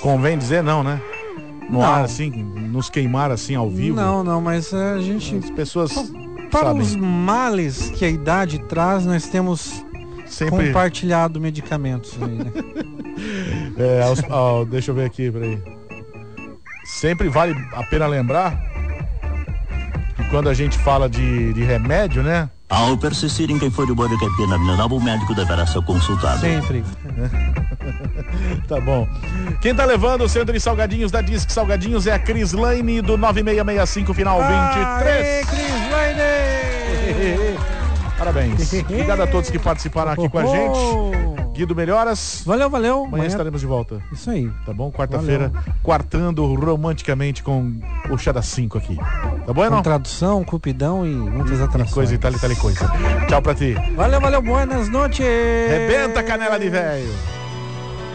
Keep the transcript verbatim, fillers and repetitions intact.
Convém dizer não, né? No Não. ar, assim, nos queimar assim ao vivo. Não, não, mas a gente... As pessoas Para sabem. os males que a idade traz, nós temos Sempre... compartilhado medicamentos aí, né? É, aos, ao, deixa eu ver aqui, peraí. Sempre vale a pena lembrar que quando a gente fala de, de remédio, né? Ao persistir em que for de boa de pena mineral, o médico deverá ser consultado. Sempre. Tá bom. Quem tá levando o centro de salgadinhos da Disque Salgadinhos é a Crislaine do nove seis seis cinco, final vinte e três. Crislaine! Parabéns. Obrigado a todos que participaram aqui com a gente. Guido, melhoras. Valeu, valeu. Amanhã, Amanhã estaremos de volta. Isso aí. Tá bom? Quarta-feira, quartando romanticamente com o Chá das cinco aqui. Tá bom, não? Com tradução, cupidão e muitas atrações. E coisa e tal e tal e coisa. Tchau pra ti. Valeu, valeu. Buenas noites. Rebenta, canela de velho.